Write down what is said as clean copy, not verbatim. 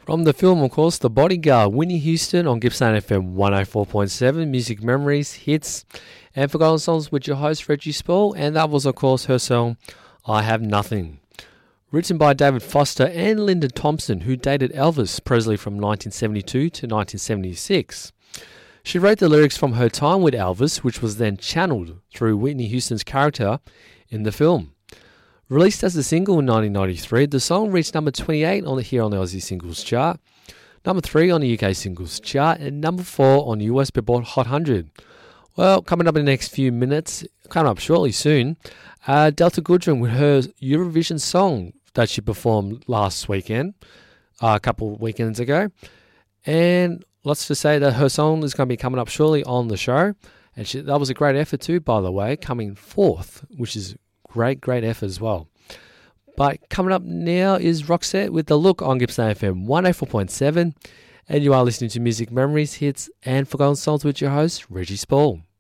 From the film, of course, The Bodyguard, Whitney Houston on Gippsland FM 104.7, Music Memories, Hits, and Forgotten Songs with your host, Reggie Spall, and that was, of course, her song, I Have Nothing. Written by David Foster and Linda Thompson, who dated Elvis Presley from 1972 to 1976. She wrote the lyrics from her time with Elvis, which was then channeled through Whitney Houston's character in the film. Released as a single in 1993, the song reached number 28 on the Aussie Singles Chart, number 3 on the UK Singles Chart, and number 4 on the US Billboard Hot 100. Well, coming up in the next few minutes, coming up shortly soon, Delta Goodrem with her Eurovision song that she performed last weekend, a couple of weekends ago. And let's just say that her song is going to be coming up shortly on the show. And that was a great effort too, by the way, coming fourth, which is great effort as well. But coming up now is Roxette with The Look on Gippsland FM 104.7. And you are listening to Music Memories, Hits, and Forgotten Songs with your host, Reggie Spall.